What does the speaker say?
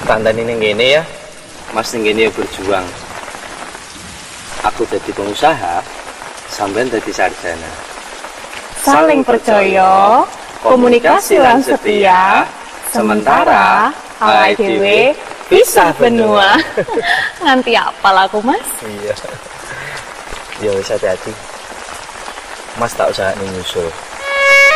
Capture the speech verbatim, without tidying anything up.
kandani ning kene ya. Mas ning kene berjuang. Aku jadi pengusaha, sampean jadi sarjana. Saling percaya, komunikasi lan setia, sementara awake dhewe pisah benua. Nganti apal aku, Mas? Iya. Ya wis hati-hati. Mas tak usah nyusul.